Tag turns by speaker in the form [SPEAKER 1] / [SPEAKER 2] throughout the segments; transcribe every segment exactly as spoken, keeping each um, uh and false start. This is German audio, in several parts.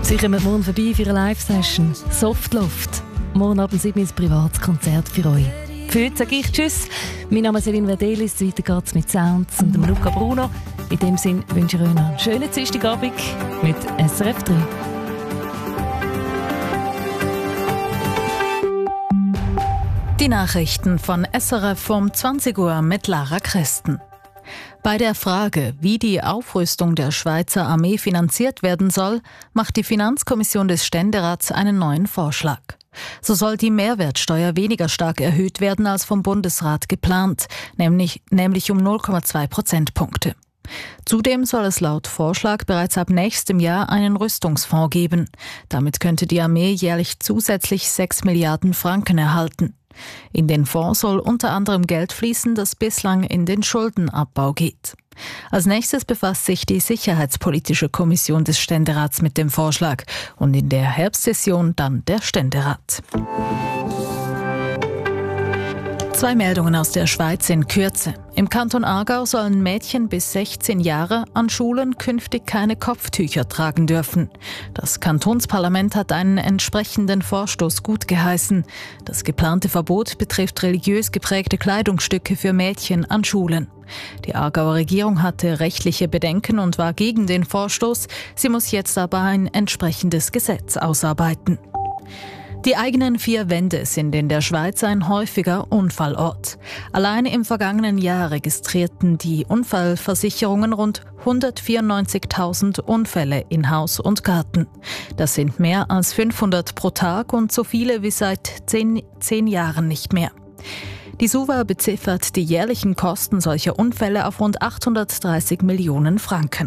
[SPEAKER 1] Sie kommen morgen vorbei für eine Live-Session. Softloft. Morgen Abend sieben Uhr ein privates Konzert für euch. Für heute sage ich Tschüss. Mein Name ist Eline Verdelis. Weiter geht's mit Sounds und dem Luca Bruno. In dem Sinne wünsche ich euch noch einen schönen Dienstagabend mit S R F drei.
[SPEAKER 2] Die Nachrichten von S R F um zwanzig Uhr mit Lara Christen. Bei der Frage, wie die Aufrüstung der Schweizer Armee finanziert werden soll, macht die Finanzkommission des Ständerats einen neuen Vorschlag. So soll die Mehrwertsteuer weniger stark erhöht werden als vom Bundesrat geplant, nämlich, nämlich um null Komma zwei Prozentpunkte. Zudem soll es laut Vorschlag bereits ab nächstem Jahr einen Rüstungsfonds geben. Damit könnte die Armee jährlich zusätzlich sechs Milliarden Franken erhalten. In den Fonds soll unter anderem Geld fließen, das bislang in den Schuldenabbau geht. Als nächstes befasst sich die Sicherheitspolitische Kommission des Ständerats mit dem Vorschlag und in der Herbstsession dann der Ständerat. Zwei Meldungen aus der Schweiz in Kürze. Im Kanton Aargau sollen Mädchen bis sechzehn Jahre an Schulen künftig keine Kopftücher tragen dürfen. Das Kantonsparlament hat einen entsprechenden Vorstoß gutgeheißen. Das geplante Verbot betrifft religiös geprägte Kleidungsstücke für Mädchen an Schulen. Die Aargauer Regierung hatte rechtliche Bedenken und war gegen den Vorstoß. Sie muss jetzt aber ein entsprechendes Gesetz ausarbeiten. Die eigenen vier Wände sind in der Schweiz ein häufiger Unfallort. Allein im vergangenen Jahr registrierten die Unfallversicherungen rund hundertvierundneunzigtausend Unfälle in Haus und Garten. Das sind mehr als fünfhundert pro Tag und so viele wie seit zehn, zehn Jahren nicht mehr. Die SUVA beziffert die jährlichen Kosten solcher Unfälle auf rund achthundertdreißig Millionen Franken.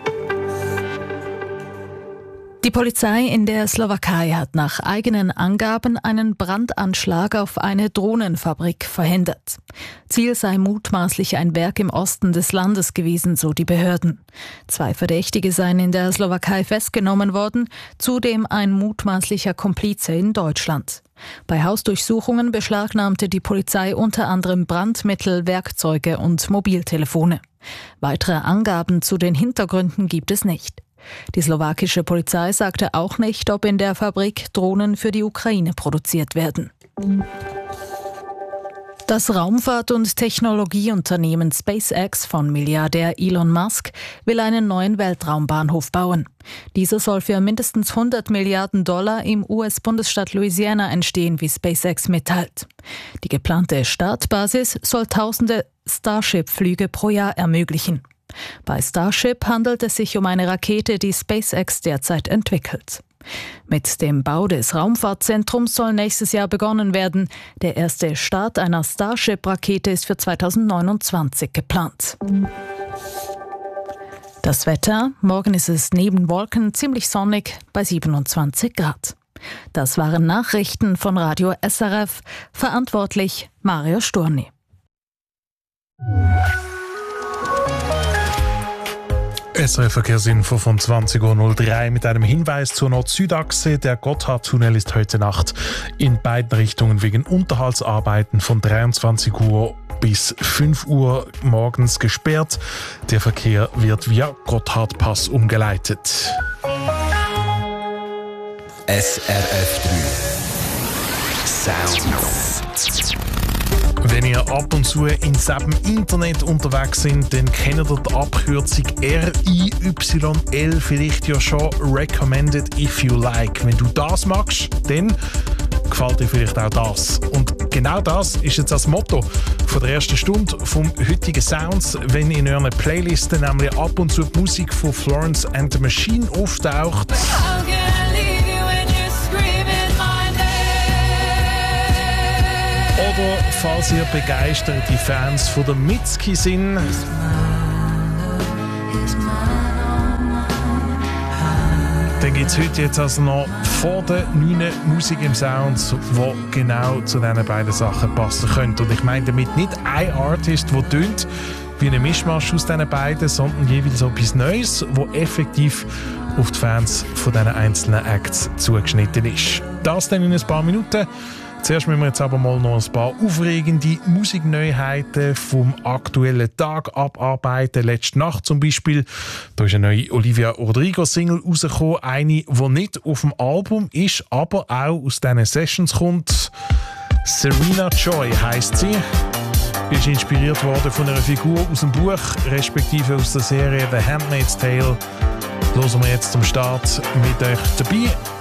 [SPEAKER 2] Die Polizei in der Slowakei hat nach eigenen Angaben einen Brandanschlag auf eine Drohnenfabrik verhindert. Ziel sei mutmaßlich ein Werk im Osten des Landes gewesen, so die Behörden. Zwei Verdächtige seien in der Slowakei festgenommen worden, zudem ein mutmaßlicher Komplize in Deutschland. Bei Hausdurchsuchungen beschlagnahmte die Polizei unter anderem Brandmittel, Werkzeuge und Mobiltelefone. Weitere Angaben zu den Hintergründen gibt es nicht. Die slowakische Polizei sagte auch nicht, ob in der Fabrik Drohnen für die Ukraine produziert werden. Das Raumfahrt- und Technologieunternehmen SpaceX von Milliardär Elon Musk will einen neuen Weltraumbahnhof bauen. Dieser soll für mindestens hundert Milliarden Dollar im U S-Bundesstaat Louisiana entstehen, wie SpaceX mitteilt. Die geplante Startbasis soll tausende Starship-Flüge pro Jahr ermöglichen. Bei Starship handelt es sich um eine Rakete, die SpaceX derzeit entwickelt. Mit dem Bau des Raumfahrtzentrums soll nächstes Jahr begonnen werden. Der erste Start einer Starship-Rakete ist für zweitausendneunundzwanzig geplant. Das Wetter: Morgen ist es neben Wolken ziemlich sonnig bei siebenundzwanzig Grad. Das waren Nachrichten von Radio S R F. Verantwortlich Mario Sturni.
[SPEAKER 3] S R F-Verkehrsinfo von zwanzig Uhr null drei mit einem Hinweis zur Nord-Süd-Achse. Der Gotthardtunnel ist heute Nacht in beiden Richtungen wegen Unterhaltsarbeiten von dreiundzwanzig Uhr bis fünf Uhr morgens gesperrt. Der Verkehr wird via Gotthardpass umgeleitet.
[SPEAKER 4] S R F drei Sounds.
[SPEAKER 3] Wenn ihr ab und zu in diesem Internet unterwegs seid, dann kennt ihr die Abkürzung R I Y L vielleicht ja schon. Recommended if you like. Wenn du das magst, dann gefällt dir vielleicht auch das. Und genau das ist jetzt das Motto von der ersten Stunde vom heutigen Sounds. Wenn in euren Playlisten nämlich ab und zu die Musik von Florence and the Machine auftaucht. Oder falls ihr begeisterte Fans von der Mitski sind, dann gibt es heute jetzt also noch vor der neuen Musik im Sound, die genau zu diesen beiden Sachen passen könnte. Und ich meine damit nicht ein Artist, der tönt wie ein Mischmasch aus diesen beiden, sondern jeweils etwas Neues, das effektiv auf die Fans von diesen einzelnen Acts zugeschnitten ist. Das dann in ein paar Minuten. Zuerst müssen wir jetzt aber mal noch ein paar aufregende Musikneuheiten vom aktuellen Tag abarbeiten. Letzte Nacht zum Beispiel, da ist eine neue Olivia Rodrigo-Single rausgekommen. Eine, die nicht auf dem Album ist, aber auch aus diesen Sessions kommt. Serena Joy heisst sie. Ist inspiriert worden von einer Figur aus dem Buch, respektive aus der Serie The Handmaid's Tale. Hören wir jetzt zum Start mit euch dabei.